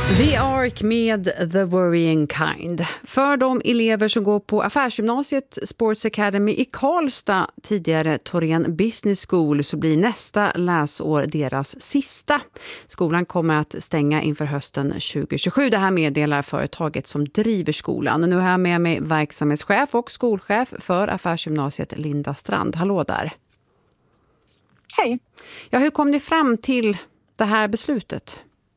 The Ark med The Worrying Kind. För de elever som går på Affärsgymnasiet Sports Academy i Karlstad, tidigare Torén Business School, så blir nästa läsår deras sista. Skolan kommer att stänga inför hösten 2027. Det här meddelar företaget som driver skolan. Och nu har jag med mig verksamhetschef och skolchef för Affärsgymnasiet, Linda Strand. Hallå där. Hej. Ja, hur kom ni fram till det här beslutet?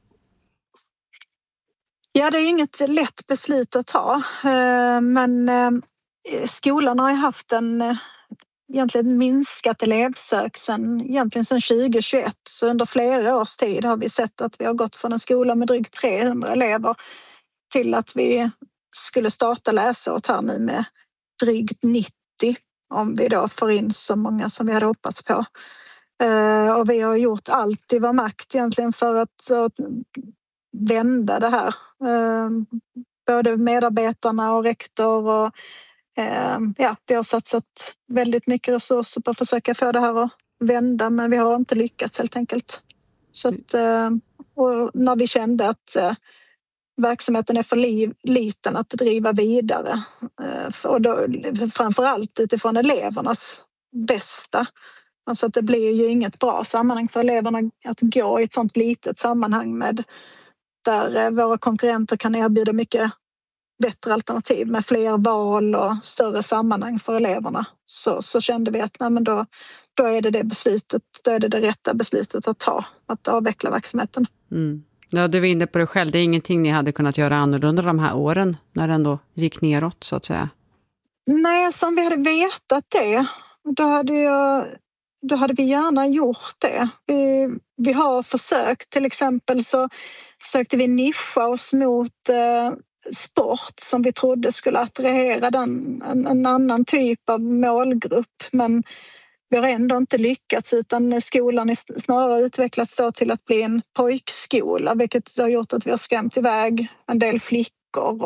Ja, det är inget lätt beslut att ta, men skolan har ju haft egentligen minskat elevsök sedan 2021. Så under flera års tid har vi sett att vi har gått från en skola med drygt 300 elever till att vi skulle starta läsåret här nu med drygt 90, om vi då får in så många som vi hade hoppats på. Och vi har gjort allt i vår makt egentligen för att vända det här. Både medarbetarna och rektor och vi har satsat väldigt mycket resurser på att försöka få det här att vända, men vi har inte lyckats helt enkelt. Så att, och när vi kände att verksamheten är för liten att driva vidare, och då, framförallt utifrån elevernas bästa. Alltså att det blir ju inget bra sammanhang för eleverna att gå i ett sånt litet sammanhang där våra konkurrenter kan erbjuda mycket bättre alternativ med fler val och större sammanhang för eleverna. Så kände vi att då är det rätta beslutet att ta, att avveckla verksamheten. Mm. Ja, du var inne på det själv. Det är ingenting ni hade kunnat göra annorlunda de här åren när det ändå gick neråt, så att säga. Nej, som vi hade vetat det, då hade vi gärna gjort det. Vi har försökt, till exempel så försökte vi nischa oss mot sport som vi trodde skulle attrahera en annan typ av målgrupp, men vi har ändå inte lyckats, utan skolan är snarare utvecklats då till att bli en pojkskola, vilket har gjort att vi har skrämt iväg en del flickor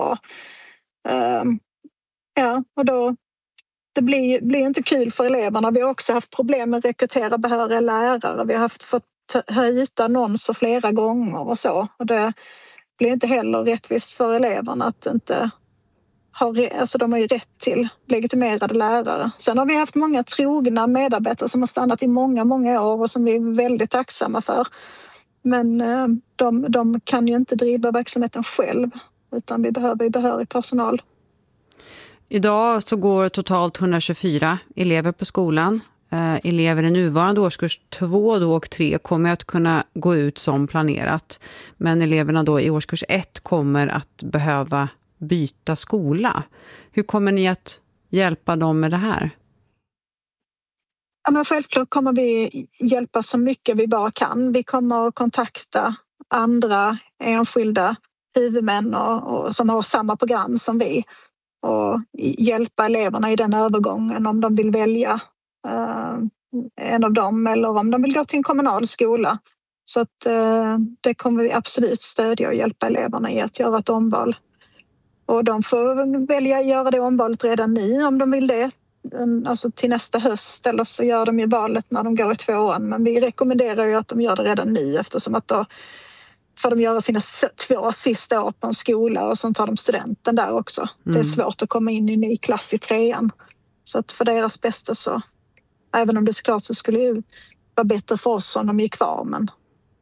och då det blir inte kul för eleverna. Vi har också haft problem med att rekrytera behöriga lärare. Vi har fått höjta annonser flera gånger och så. Och det blir inte heller rättvist för eleverna att inte de har ju rätt till legitimerade lärare. Sen har vi haft många trogna medarbetare som har stannat i många, många år och som vi är väldigt tacksamma för. Men de kan ju inte driva verksamheten själv, utan vi behöver behörig personal. Idag så går totalt 124 elever på skolan. Elever i nuvarande årskurs 2 och 3 kommer att kunna gå ut som planerat. Men eleverna då i årskurs 1 kommer att behöva byta skola. Hur kommer ni att hjälpa dem med det här? Ja, men självklart kommer vi hjälpa så mycket vi bara kan. Vi kommer att kontakta andra enskilda huvudmän och som har samma program som vi och hjälpa eleverna i den övergången om de vill välja en av dem eller om de vill gå till en kommunal skola. Så att det kommer vi absolut stödja och hjälpa eleverna i att göra ett omval. Och de får välja att göra det omvalet redan nu om de vill det, alltså till nästa höst, eller så gör de ju valet när de går i 2:an. Men vi rekommenderar ju att de gör det redan nu, eftersom att då får de göra sina 2 sista år på en skola och sen tar de studenten där också. Det är svårt att komma in i en ny klass i 3:an. Så att för deras bästa så, även om det såklart så skulle ju vara bättre för oss om de är kvar, men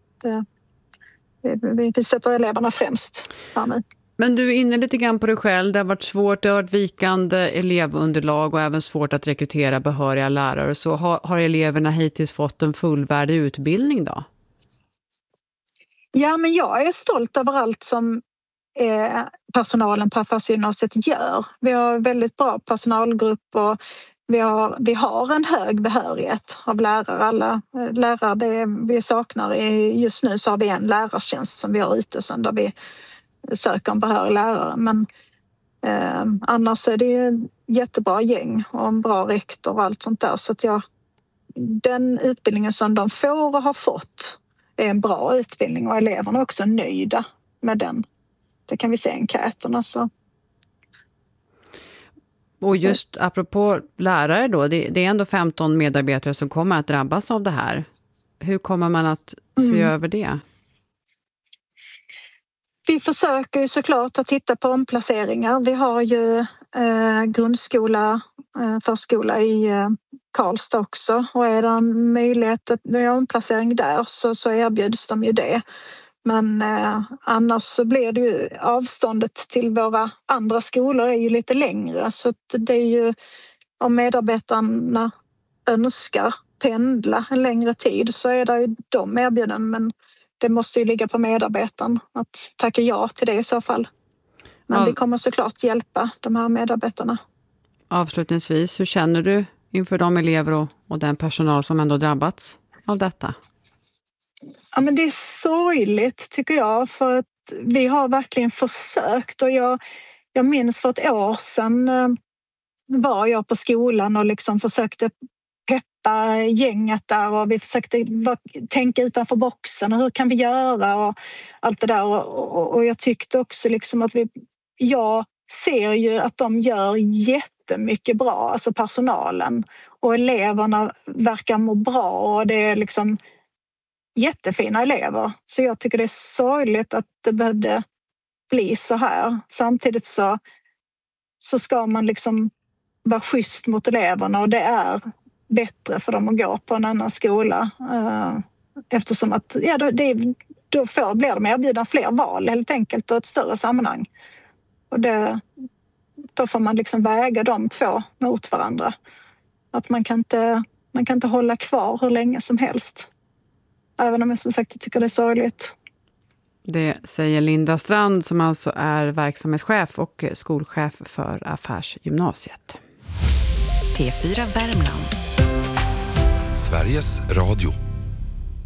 vi sätter eleverna främst här nu. Men du är inne lite grann på det själv. Det har varit svårt, det har varit vikande elevunderlag och även svårt att rekrytera behöriga lärare. Så har eleverna hittills fått en fullvärdig utbildning då? Ja, men jag är stolt över allt som personalen på Affärsgymnasiet gör. Vi har väldigt bra personalgrupp och vi har en hög behörighet av lärare. Alla lärare det vi saknar just nu, så har vi en lärartjänst som vi har ute sen där vi söker en behörig lärare. Men annars är det ett jättebra gäng och en bra rektor och allt sånt där. Så att den utbildningen som de får och har fått är en bra utbildning och eleverna är också nöjda med den. Det kan vi se i enkäterna. Så. Och just apropå lärare då, det är ändå 15 medarbetare som kommer att drabbas av det här. Hur kommer man att se över det? Vi försöker ju såklart att titta på omplaceringar. Vi har ju grundskola, förskola i Karlstad också. Och är det en möjlighet att göra omplacering där så erbjuds de ju det. Men annars så blir det ju avståndet till våra andra skolor är ju lite längre. Så det är ju om medarbetarna önskar pendla en längre tid så är det ju de erbjuden. Men det måste ju ligga på medarbetaren att tacka ja till det i så fall. Men vi kommer såklart hjälpa de här medarbetarna. Avslutningsvis, hur känner du inför de elever och den personal som ändå drabbats av detta? Ja, men det är sorgligt tycker jag, för att vi har verkligen försökt. Och jag minns för ett år sedan var jag på skolan och liksom försökte peppa gänget där och vi försökte tänka utanför boxen och hur kan vi göra och allt det där. Och jag tyckte också liksom att jag ser ju att de gör jättemycket bra, alltså personalen, och eleverna verkar må bra och det är liksom jättefina elever. Så jag tycker det är sorgligt att det behövde bli så här. Samtidigt så ska man liksom vara schysst mot eleverna och det är bättre för dem att gå på en annan skola. Eftersom att då blir de erbjudna fler val helt enkelt och ett större sammanhang. Och då får man liksom väga de två mot varandra. Att man kan inte hålla kvar hur länge som helst. Även om jag som sagt tycker det är sorgligt. Det säger Linda Strand som alltså är verksamhetschef och skolchef för Affärsgymnasiet. P4 Värmland. Sveriges Radio.